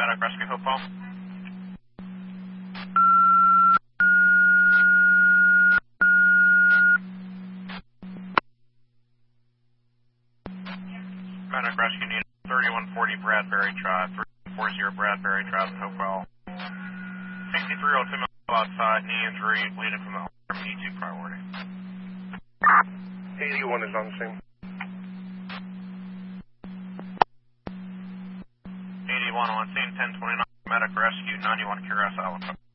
Medic Rescue Hopewell. Medic Rescue need 3140 Bradbury Drive, 340 Bradbury Drive in Hopewell. 6302 outside, knee injury, bleeding from the arm, E2 priority. 81 is on the scene. 81 on scene, 1029, Medic Rescue, 91 Cuirass Island.